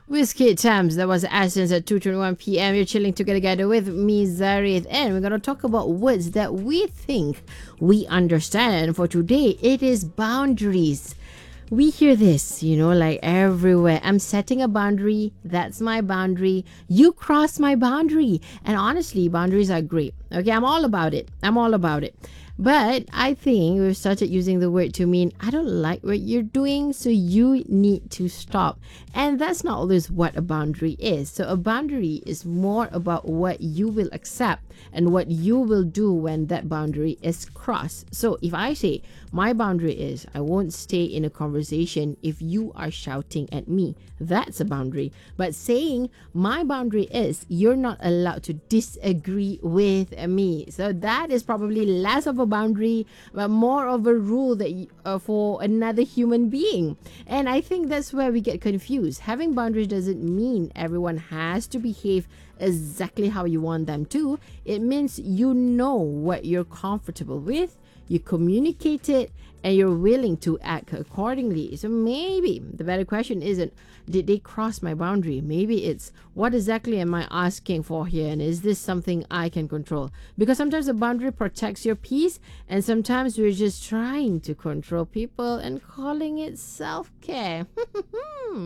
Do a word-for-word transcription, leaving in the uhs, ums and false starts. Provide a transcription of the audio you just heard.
Whiskey Thames, that was Essence at two twenty-one p.m. You're chilling together with me, Zarith, and we're going to talk about words that we think we understand. And for today, it is boundaries. We hear this, you know, like everywhere. I'm setting a boundary. That's my boundary. You cross my boundary. And honestly, boundaries are great. Okay, I'm all about it. I'm all about it. But I think we've started using the word to mean, I don't like what you're doing, so you need to stop. And that's not always what a boundary is. So a boundary is more about what you will accept and what you will do when that boundary is crossed. So if I say, my boundary is, I won't stay in a conversation if you are shouting at me, that's a boundary. But saying, my boundary is, you're not allowed to disagree with me. So that is probably less of a boundary, but more of a rule that you, uh, for another human being. And I think that's where we get confused. Having boundaries doesn't mean everyone has to behave exactly how you want them to. It means you know what you're comfortable with, you communicate it, and you're willing to act accordingly. So maybe the better question isn't, did they cross my boundary? Maybe it's, what exactly am I asking for here? And is this something I can control? Because sometimes a boundary protects your peace, and sometimes we're just trying to control people and calling it self-care.